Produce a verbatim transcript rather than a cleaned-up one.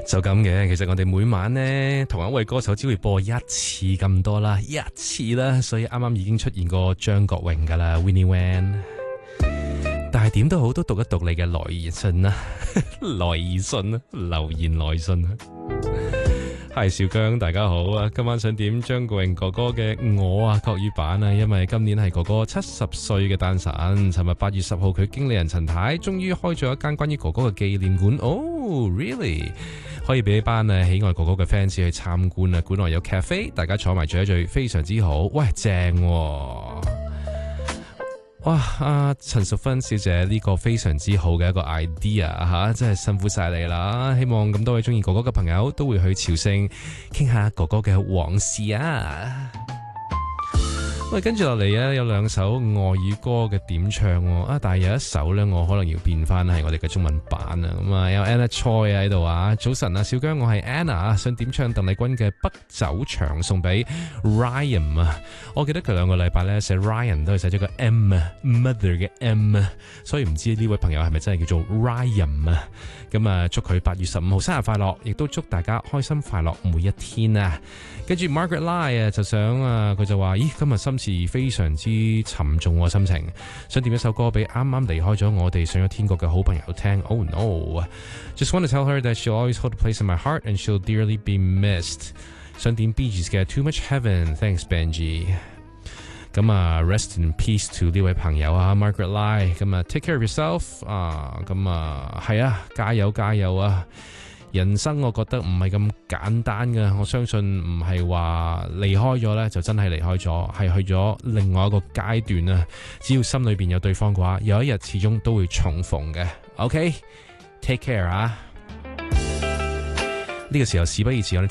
就咁嘅，其實我哋每晚呢，同一位歌手只會播一次咁多啦，一次啦，所以啱啱已經出現過張國榮噶啦 Winnie Wan。但係點都好，都讀一讀你嘅來言信啦，來言信啦，留言來信啊。係小姜，大家好啊！今晚想點張國榮哥哥嘅《我》啊國語版啊，因為今年係哥哥七十歲嘅誕辰。尋日八月十號，佢經理人陳太終於開咗一間關於哥哥嘅紀念館。哦 ，really 可以俾一班啊喜愛哥哥嘅 fans 去參觀啊！館內有 cafe， 大家坐埋聚一聚，非常之好。喂，正喎！哇！阿陳淑芬小姐呢個非常之好嘅一個 idea 吓，真係辛苦晒你啦！希望咁多位中意哥哥嘅朋友都會去朝聖，傾下哥哥嘅往事啊！喂，跟住落嚟咧，有兩首外語歌嘅點唱啊，但係有一首咧，我可能要變翻係我哋嘅中文版啊。咁啊，有 Anna Choi 喺度啊，早晨啊，小姜，我係 Anna， 想點唱鄧麗君嘅《北走長》送俾 Ryan 啊。我記得佢兩個禮拜咧寫 Ryan 都係寫咗個 M 啊 ，Mother 嘅 M 啊，所以唔知呢位朋友係咪真係叫做 Ryan 啊？咁啊，祝佢八月十五號生日快樂，亦都祝大家開心快樂每一天啊！跟住 Margaret Lai 啊，就想啊，佢就話：咦，今日心事非常之沉重喎，心情想點一首歌俾啱啱離開咗我哋上咗天國嘅好朋友聽。Oh no! Just want to tell her that she'll always hold a place in my heart and she'll dearly be missed. 想點 Bee Gees 嘅 Too Much Heaven. Thanks Benji. 咁啊 ，rest in peace to 呢位朋友啊 ，Margaret Lai。咁啊 ，take care of yourself 啊，咁啊，係啊，加油加油啊！人生我覺得唔係咁簡單㗎，我相信唔係話離開咗呢就真係離開咗，係去咗另外一個階段啊！只要心裏邊有對方嘅話，有一日始終都會重逢嘅。OK，take care 啊！呢個時候事不宜遲，我哋